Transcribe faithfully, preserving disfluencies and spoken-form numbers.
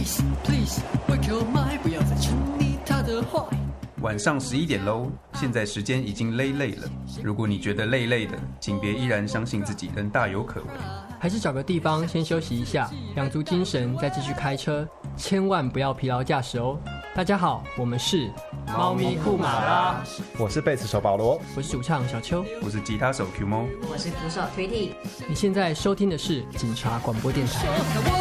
Please Please Wake your mind， 不要再沉溺他的坏。 晚上十一点喽，现在时间已经累累了。如果你觉得累累的，请别依然相信自己仍大有可为， 还是找个地方先休息一下，养足精神再继续开车，千万不要疲劳驾驶哦。大家好，我们是猫咪库马拉， 我是贝斯手保罗， 我是主唱小邱， 我是吉他手 Q 猫， 我是鼓手 Tweety。 你现在收听的是警察广播电台。